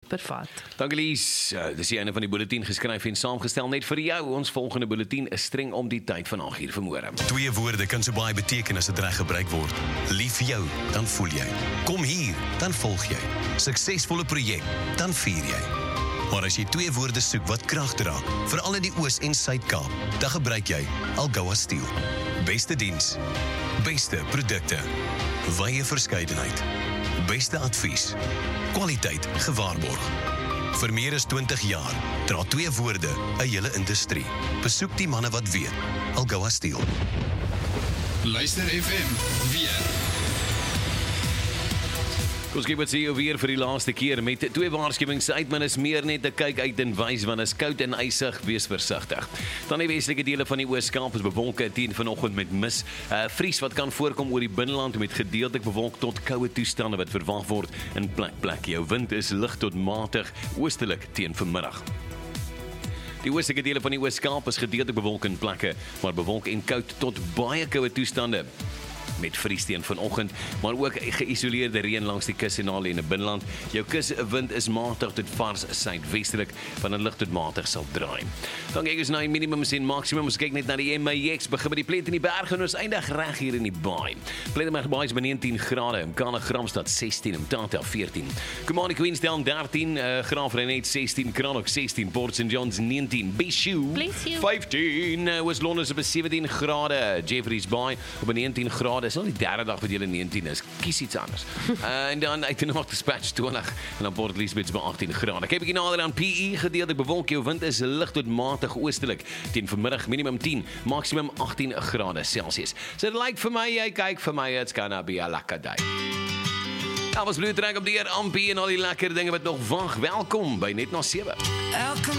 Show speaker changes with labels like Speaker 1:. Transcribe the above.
Speaker 1: super vat.
Speaker 2: Dankie Lies, dis die einde van die bulletin geskryf en saamgestel net vir jou. Ons volgende bulletin is streng om die tyd van 8 uur vanmôre.
Speaker 3: 2 woorde kan so baie beteken as dit reg gebruik word. Lief vir jou, dan voel jy. Kom hier, dan volg jy. Suksesvolle projek, dan vier jy. Maar as jy 2 woorde soek wat krag dra, veral in die Oos- en Suid-Kaap, dan gebruik jy Algoa Steel. Beste diens, beste produkte, wye verskeidenheid, beste advies, kwaliteit gewaarborg. Vir meer as 20 jaar dra 2 woorde 'n hele industrie. Besoek die manne wat weet. Algoa Steel.
Speaker 4: Luister FM, weer.
Speaker 2: Ons kyk wat sê jy weer vir die laaste keer met 2 waarskuwings uit, maar is meer net 'n kyk uit en wys, want is koud en ysig, wees versigtig. Dan die westelike dele van die Oos-Kaap is bewolke teen vanoggend met mis. Vries wat kan voorkom oor die binneland met gedeeltelik bewolk tot koue toestande wat verwag word in plek. Jou wind is lig tot matig oostelik teen vanmiddag. Die oostelike dele van die Oos-Kaap is gedeeltelik bewolk in plekke, maar bewolk en koud tot baie koue toestande. Met vries teen vanoggend, maar ook geïsoleerde reën langs die kus en naby in die binneland. Jou kuswind is matig tot vars suidwestelik, van 'n lig tot matig sal draai. Dan kyk ons na die minimums en maksimums. Ons kyk net na die MAX, begin by die Plet in die berge en ons eindig reg hier in die Baai. Plettenberg Baai is by 19 grade, Mkana Gramstad 16, Mtata 14. Kumani Queenstown 13, Graafrenet 16, Kranok 16, Port St. John's 19, Bishu 15, West London op 17 grade, Jeffreys Baai op 19 grade. Dis al die derde dag wat jy 19 is. Kies iets anders. En dan uit die North Dispatch 20 en dan Port Elizabeth by 18 grade. Kyk bietjie nader aan PE, gedeeltelik bewolk. Jou wind is lig tot matig oostelik. Teen vanmiddag minimum 10, maksimum 18 grade Celsius. So it like vir my, jy kyk vir my, it's gonna be a lekker day. Elvis Blue Track op die Ampie en al die lekker dinge wat nog wag. Welkom by Net na 7.